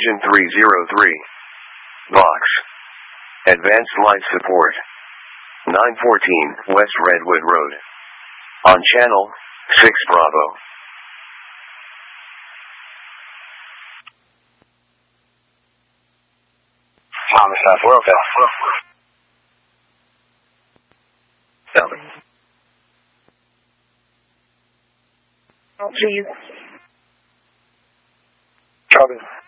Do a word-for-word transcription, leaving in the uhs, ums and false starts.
Engine three zero three. Box. Advanced life support. nine fourteen West Redwood Road. On channel six Bravo. Thomas F. We're okay. Seven. Oh, please. Charlie.